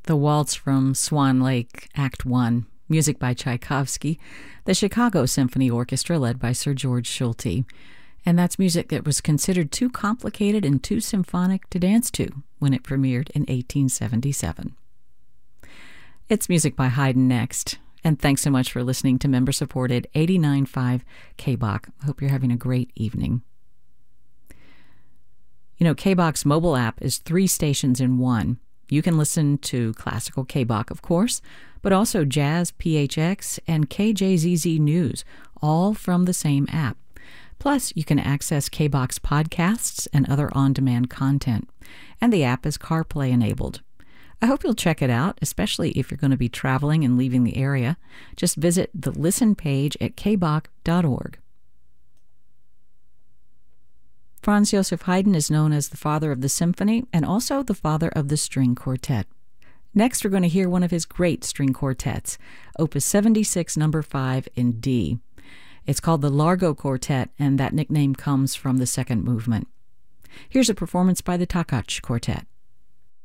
The Waltz from Swan Lake, Act 1, music by Tchaikovsky, the Chicago Symphony Orchestra led by Sir George Schulte. And that's music that was considered too complicated and too symphonic to dance to when it premiered in 1877. It's music by Haydn next. And thanks so much for listening to member-supported 89.5 KBOK. Hope you're having a great evening. You know, KBOK's mobile app is 3 stations in one. You can listen to classical KBOK, of course, but also Jazz, PHX, and KJZZ News, all from the same app. Plus, you can access KBOK's podcasts and other on-demand content. And the app is CarPlay-enabled. I hope you'll check it out, especially if you're going to be traveling and leaving the area. Just visit the listen page at kbok.org. Franz Joseph Haydn is known as the father of the symphony and also the father of the string quartet. Next, we're going to hear one of his great string quartets, Opus 76, number 5 in D. It's called the Largo Quartet, and that nickname comes from the second movement. Here's a performance by the Takács Quartet.